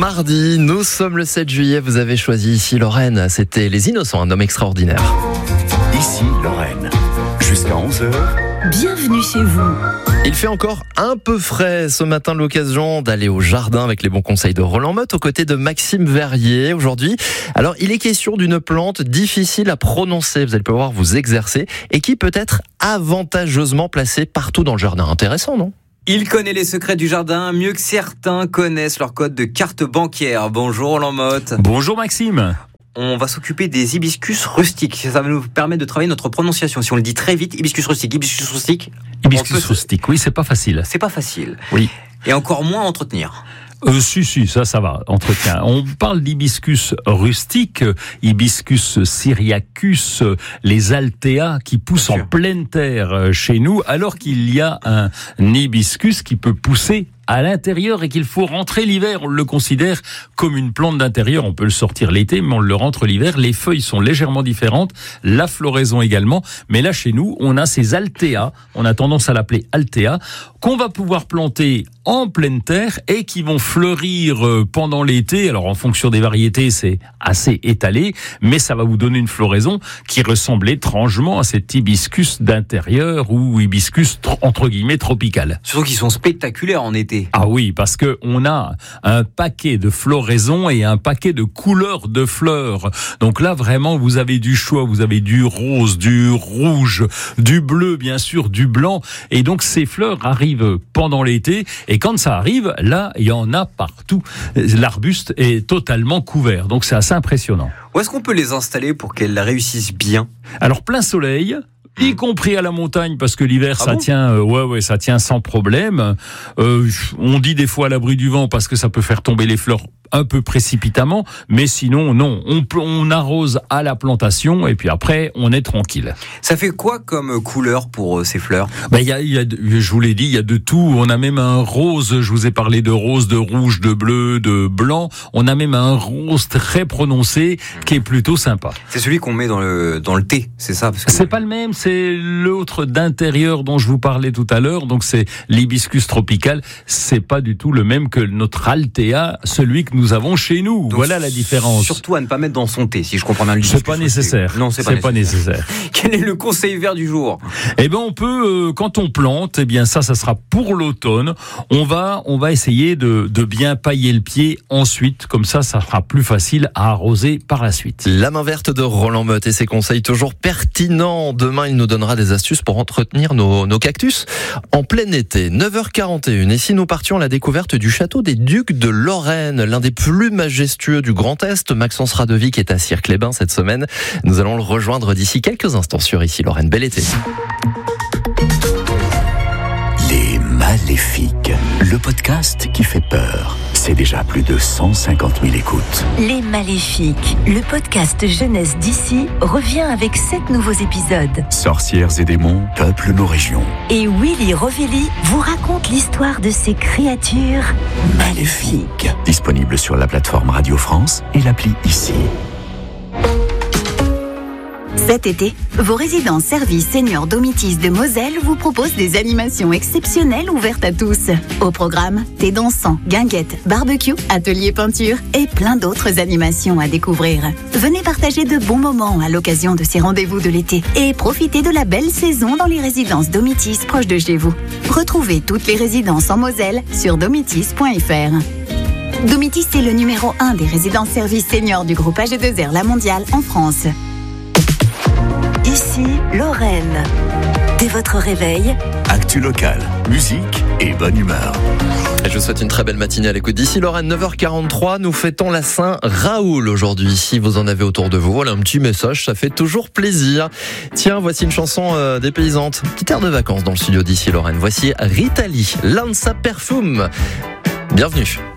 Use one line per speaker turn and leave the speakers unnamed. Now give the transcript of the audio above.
mardi, nous sommes le 7 juillet, vous avez choisi Ici Lorraine, c'était Les Innocents, un homme extraordinaire.
Ici Lorraine, jusqu'à 11h.
Bienvenue chez vous.
Il fait encore un peu frais ce matin, l'occasion d'aller au jardin avec les bons conseils de Roland Motte aux côtés de Maxime Verrier aujourd'hui. Alors, il est question d'une plante difficile à prononcer, vous allez pouvoir vous exercer, et qui peut être avantageusement placée partout dans le jardin. Intéressant, non ?
Il connaît les secrets du jardin mieux que certains connaissent leur code de carte bancaire. Bonjour Roland Motte.
Bonjour Maxime.
On va s'occuper des hibiscus rustiques. Ça va nous permettre de travailler notre prononciation. Si on le dit très vite, hibiscus rustique.
Hibiscus rustique, oui, c'est pas facile.
C'est pas facile.
Oui.
Et encore moins à entretenir.
Si, ça va, entretien. On parle d'hibiscus rustique, hibiscus syriacus, les altea qui poussent en pleine terre chez nous, alors qu'il y a un hibiscus qui peut pousser à l'intérieur et qu'il faut rentrer l'hiver. On le considère comme une plante d'intérieur. On peut le sortir l'été, mais on le rentre l'hiver. Les feuilles sont légèrement différentes, la floraison également. Mais là, chez nous, on a ces altea, on a tendance à l'appeler altea, qu'on va pouvoir planter en pleine terre et qui vont fleurir pendant l'été. Alors, en fonction des variétés, c'est assez étalé, mais ça va vous donner une floraison qui ressemble étrangement à cet hibiscus d'intérieur ou hibiscus, entre guillemets, tropical.
Surtout qu'ils sont spectaculaires en été.
Ah oui, parce que on a un paquet de floraisons et un paquet de couleurs de fleurs. Donc là, vraiment, vous avez du choix. Vous avez du rose, du rouge, du bleu, bien sûr, du blanc. Et donc, ces fleurs arrivent pendant l'été. Et quand ça arrive, là, il y en a partout. L'arbuste est totalement couvert. Donc, c'est assez impressionnant.
Où est-ce qu'on peut les installer pour qu'elles réussissent bien ?
Alors, plein soleil, y compris à la montagne, parce que l'hiver, ça tient sans problème. On dit des fois à l'abri du vent, parce que ça peut faire tomber les fleurs un peu précipitamment, mais sinon, non. On arrose à la plantation, et puis après, on est tranquille.
Ça fait quoi comme couleur pour ces fleurs ?
Je vous l'ai dit, il y a de tout. On a même un rose, je vous ai parlé de rose, de rouge, de bleu, de blanc. On a même un rose très prononcé, qui est plutôt sympa.
C'est celui qu'on met dans le thé, c'est ça ?
C'est pas le même, c'est l'autre d'intérieur dont je vous parlais tout à l'heure, donc c'est l'hibiscus tropical. C'est pas du tout le même que notre altea, celui que nous avons chez nous. Donc, voilà la différence.
Surtout à ne pas mettre dans son thé, si je comprends bien le
C'est pas nécessaire.
Non, c'est pas nécessaire. Quel est le conseil vert du jour ?
Eh ben, on peut, quand on plante, eh bien, ça sera pour l'automne. On va essayer de bien pailler le pied ensuite. Comme ça sera plus facile à arroser par la suite.
La main verte de Roland Motte et ses conseils toujours pertinents. Demain, il nous donnera des astuces pour entretenir nos cactus en plein été. 9h41. Et si nous partions à la découverte du château des Ducs de Lorraine, l'un des plus majestueux du Grand Est, Maxence Radovic est à Cirque-les-Bains cette semaine. Nous allons le rejoindre d'ici quelques instants sur Ici Lorraine. Bel été.
Les Maléfiques, le podcast qui fait peur. C'est déjà plus de 150 000 écoutes.
Les Maléfiques, le podcast jeunesse d'ici, revient avec 7 nouveaux épisodes.
Sorcières et démons peuplent nos régions.
Et Willy Rovelli vous raconte l'histoire de ces créatures maléfiques.
Disponible sur la plateforme Radio France et l'appli Ici.
Cet été, vos résidences services seniors Domitis de Moselle vous proposent des animations exceptionnelles ouvertes à tous. Au programme, thé dansant, guinguettes, barbecue, atelier peinture et plein d'autres animations à découvrir. Venez partager de bons moments à l'occasion de ces rendez-vous de l'été et profitez de la belle saison dans les résidences Domitis proches de chez vous. Retrouvez toutes les résidences en Moselle sur domitis.fr. Domitis est le numéro 1 des résidences services seniors du groupe AG2R La Mondiale en France.
Ici, Lorraine. Dès votre réveil,
actu local, musique et bonne humeur.
Et je vous souhaite une très belle matinée à l'écoute d'Ici Lorraine. 9h43, nous fêtons la Saint-Raoul aujourd'hui. Si vous en avez autour de vous, voilà un petit message, ça fait toujours plaisir. Tiens, voici une chanson dépaysante, petite air de vacances dans le studio d'Ici Lorraine. Voici Rita Lee, Lanza Perfume. Bienvenue.